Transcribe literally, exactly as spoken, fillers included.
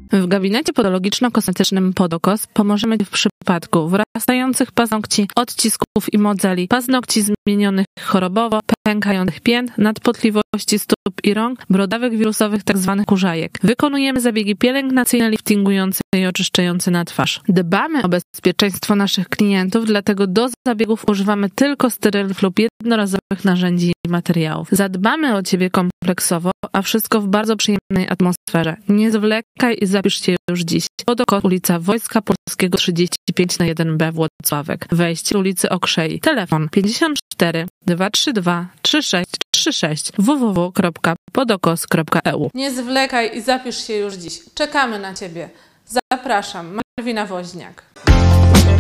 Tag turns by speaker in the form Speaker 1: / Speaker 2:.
Speaker 1: W gabinecie podologiczno-kosmetycznym Podokos pomożemy Ci w przypadku wyrastających paznokci, odcisków i modzeli, paznokci zmienionych chorobowo, pękających pięt, nadpotliwości stóp i rąk, brodawych wirusowych tzw. kurzajek. Wykonujemy zabiegi pielęgnacyjne, liftingujące i oczyszczające na twarz. Dbamy o bezpieczeństwo naszych klientów, dlatego do zabiegów używamy tylko sterylów lub jednorazowych narzędzi i materiałów. Zadbamy o Ciebie kompleksowo, a wszystko w bardzo przyjemnej atmosferze. Nie zwlekaj i zapisz się już dziś. Podokos, ulica Wojska Polskiego trzydzieści pięć na jeden B Włocławek. Wejście ulicy Okrzei. Telefon pięćdziesiąt cztery dwa trzy dwa trzy sześć trzy sześć w w w kropka podokos kropka e u.
Speaker 2: Nie zwlekaj i zapisz się już dziś. Czekamy na Ciebie. Zapraszam. Malwina Woźniak.